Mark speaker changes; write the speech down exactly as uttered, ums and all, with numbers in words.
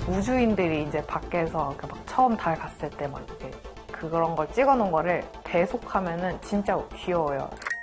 Speaker 1: 우주인들이 이제 밖에서 막 처음 달 갔을 때 막 이렇게 그런 걸 찍어 놓은 거를 배속하면은 진짜 귀여워요.